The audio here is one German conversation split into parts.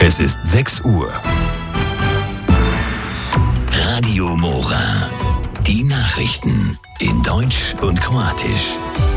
Es ist 6 Uhr. Radio Mora. Die Nachrichten in Deutsch und Kroatisch.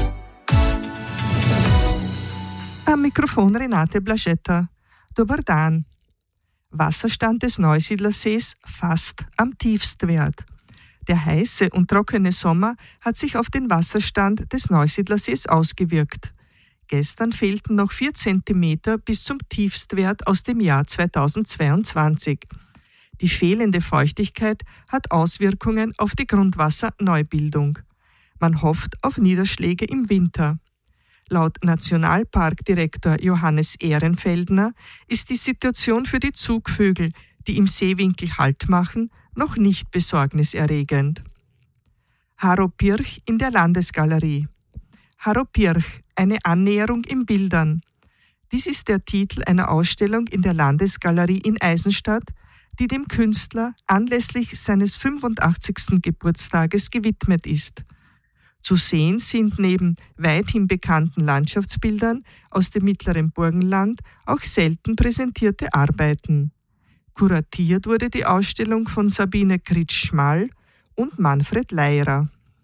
Am Mikrofon Renate Blaschetta. Dobar dan. Wasserstand des Neusiedlersees fast am Tiefstwert. Der heiße und trockene Sommer hat sich auf den Wasserstand des Neusiedlersees ausgewirkt. Gestern fehlten noch 4 Zentimeter bis zum Tiefstwert aus dem Jahr 2022. Die fehlende Feuchtigkeit hat Auswirkungen auf die Grundwasserneubildung. Man hofft auf Niederschläge im Winter. Laut Nationalparkdirektor Johannes Ehrenfeldner ist die Situation für die Zugvögel, die im Seewinkel Halt machen, noch nicht besorgniserregend. Haropirch in der Landesgalerie. Haropirch, eine Annäherung in Bildern. Dies ist der Titel einer Ausstellung in der Landesgalerie in Eisenstadt, die dem Künstler anlässlich seines 85. Geburtstages gewidmet ist. Zu sehen sind neben weithin bekannten Landschaftsbildern aus dem mittleren Burgenland auch selten präsentierte Arbeiten. Kuratiert wurde die Ausstellung von Sabine Kritsch-Schmall und Manfred Leirer.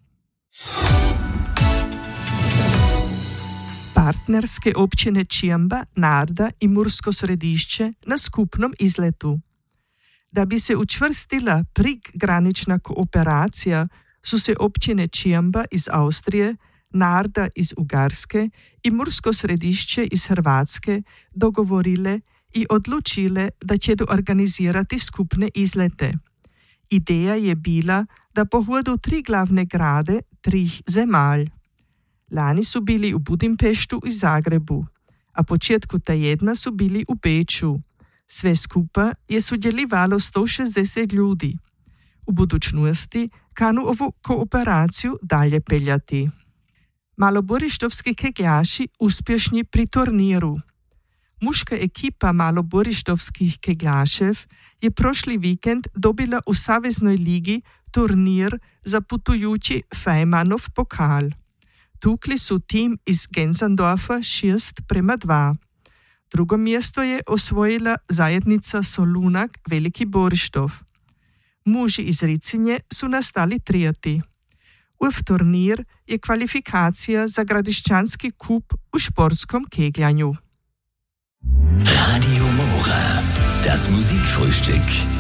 Partnerske općine Čiamba, Narda i Mursko Središće na skupnom izletu. Da bi se učvrstila prekgranična kooperacija, su se općine Čiamba iz Austrije, Narda iz Ugarske i Mursko Središće iz Hrvatske dogovorile i odlučile da će organizirati skupne izlete. Ideja je bila da pohodu 3 glavne grade 3 zemalj. Lani su bili u Budimpeštu i Zagrebu, a početku tjedna su bili u Beču. Sve skupa je sudjelovalo 160 ljudi. U budućnosti kanu ovu kooperaciju dalje peljati. Maloborištovski kegljaši uspješni pri turniru. Muška ekipa maloborištovskih kegljašev je prošli vikend dobila u Saveznoj ligi turnir za putujući Fejmanov pokal. Tukli su tim iz Gensandorfa 6:2. Drugo mjesto je osvojila zajednica Solunak Veliki Borištov. Muži iz Ricinje su nastali trijati. Ov turnir je kvalifikacija za Gradišćanski kup u športskom kegljanju. Radio Mora. Das Musikfrühstück.